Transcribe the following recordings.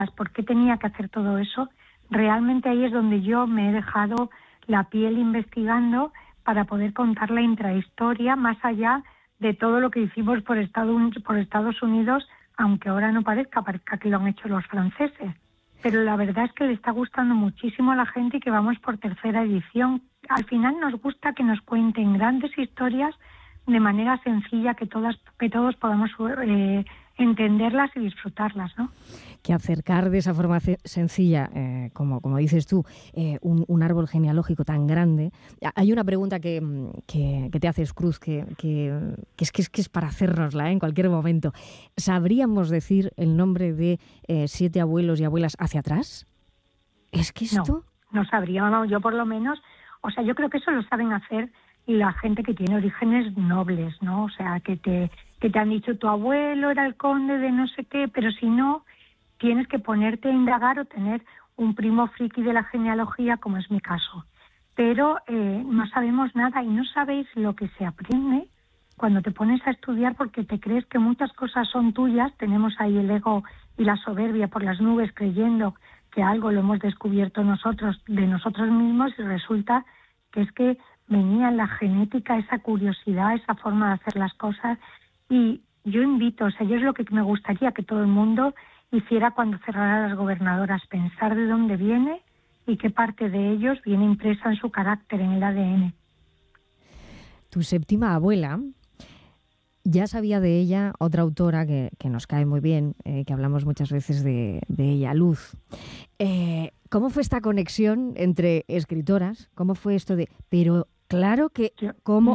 ¿por qué tenía que hacer todo eso? Realmente ahí es donde yo me he dejado la piel investigando para poder contar la intrahistoria más allá de todo lo que hicimos por Estados Unidos, aunque ahora no parezca que lo han hecho los franceses. Pero la verdad es que le está gustando muchísimo a la gente y que vamos por tercera edición. Al final nos gusta que nos cuenten grandes historias de manera sencilla, que todos podamos entenderlas y disfrutarlas, ¿no? Que acercar de esa forma sencilla, como dices tú, un árbol genealógico tan grande. Hay una pregunta que te haces, Cruz, que es para hacernosla en cualquier momento. ¿Sabríamos decir el nombre de 7 abuelos y abuelas hacia atrás? ¿Es que esto? No sabríamos, yo por lo menos, o sea, yo creo que eso lo saben hacer la gente que tiene orígenes nobles, ¿no? O sea, que te han dicho tu abuelo era el conde de no sé qué, pero si no, tienes que ponerte a indagar o tener un primo friki de la genealogía, como es mi caso. Pero no sabemos nada y no sabéis lo que se aprende cuando te pones a estudiar, porque te crees que muchas cosas son tuyas. Tenemos ahí el ego y la soberbia por las nubes creyendo que algo lo hemos descubierto nosotros de nosotros mismos, y resulta que es que venía en la genética esa curiosidad, esa forma de hacer las cosas. Y yo invito, o sea, yo es lo que me gustaría que todo el mundo hiciera cuando cerrara las gobernadoras, pensar de dónde viene y qué parte de ellos viene impresa en su carácter, en el ADN. Tu séptima abuela, ya sabía de ella otra autora que nos cae muy bien, que hablamos muchas veces de ella, Luz. ¿Cómo fue esta conexión entre escritoras? ¿Cómo fue esto de...? Pero claro que... ¿Cómo?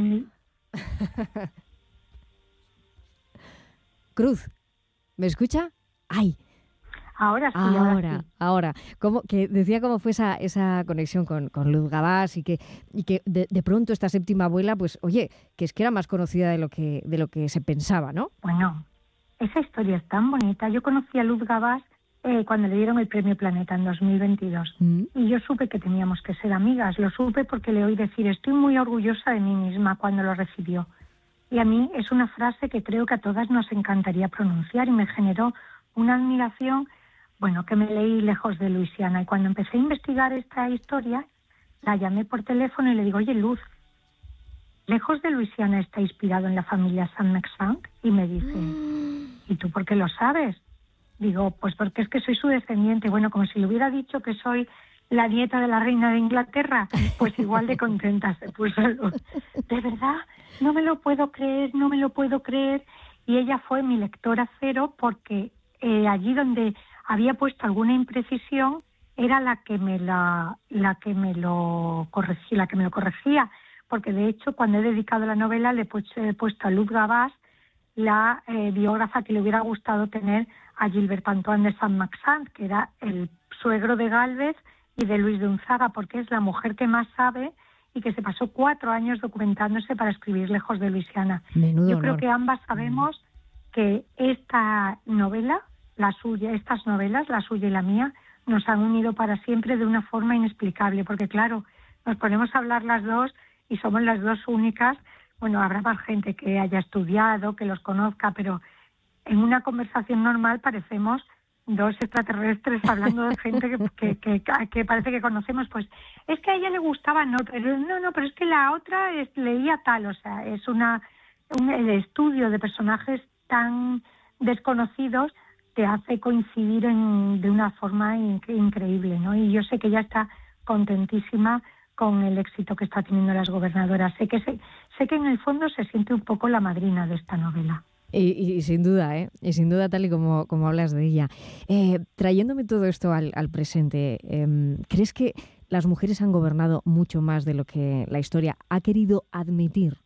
Cruz, ¿me escucha? ¡Ay! Ahora sí, ahora. ¿Cómo fue esa conexión con Luz Gabás y que de pronto esta séptima abuela, pues oye, que es que era más conocida de lo que se pensaba, ¿no? Bueno, esa historia es tan bonita. Yo conocí a Luz Gabás cuando le dieron el Premio Planeta en 2022. Y yo supe que teníamos que ser amigas. Lo supe porque le oí decir, estoy muy orgullosa de mí misma, cuando lo recibió. Y a mí es una frase que creo que a todas nos encantaría pronunciar y me generó una admiración, que me leí Lejos de Luisiana. Y cuando empecé a investigar esta historia, la llamé por teléfono y le digo, oye, Luz, Lejos de Luisiana está inspirado en la familia Saint-Maixent. Y me dice, ¿y tú por qué lo sabes? Digo, pues porque es que soy su descendiente. Bueno, como si le hubiera dicho que soy la nieta de la reina de Inglaterra, pues igual de contenta se puso. De verdad, no me lo puedo creer. Y ella fue mi lectora cero, porque allí donde había puesto alguna imprecisión era la que me lo corregía, porque de hecho cuando he dedicado la novela he puesto a Luz Gabás, la biógrafa que le hubiera gustado tener a Gilbert Antoine de Saint-Maixent, que era el suegro de Gálvez y de Luis de Unzaga, porque es la mujer que más sabe y que se pasó 4 años documentándose para escribir Lejos de Luisiana. Menudo Yo honor. creo que ambas sabemos que esta novela, estas novelas, la suya y la mía, nos han unido para siempre de una forma inexplicable, porque claro, nos ponemos a hablar las dos y somos las dos únicas. Bueno, habrá más gente que haya estudiado, que los conozca, pero en una conversación normal parecemos dos extraterrestres hablando de gente que parece que conocemos. Pues es que a ella le gustaba, pero es que la otra leía tal. O sea, es el estudio de personajes tan desconocidos te hace coincidir de una forma increíble, ¿no? Y yo sé que ella está contentísima con el éxito que está teniendo Las Gobernadoras. Sé que en el fondo se siente un poco la madrina de esta novela. Y sin duda, y sin duda, tal y como hablas de ella. Trayéndome todo esto al presente, ¿crees que las mujeres han gobernado mucho más de lo que la historia ha querido admitir?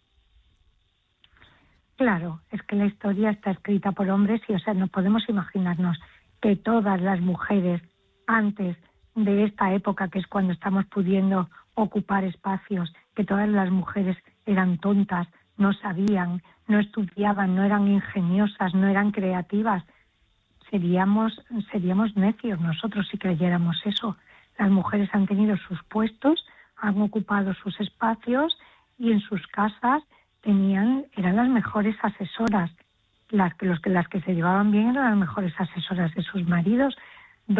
Claro, es que la historia está escrita por hombres y, no podemos imaginarnos que todas las mujeres antes de esta época, que es cuando estamos pudiendo ocupar espacios, que todas las mujeres eran tontas, no sabían, no estudiaban, no eran ingeniosas, no eran creativas. Seríamos necios nosotros si creyéramos eso. Las mujeres han tenido sus puestos, han ocupado sus espacios y en sus casas eran las mejores asesoras. Las que se llevaban bien eran las mejores asesoras de sus maridos,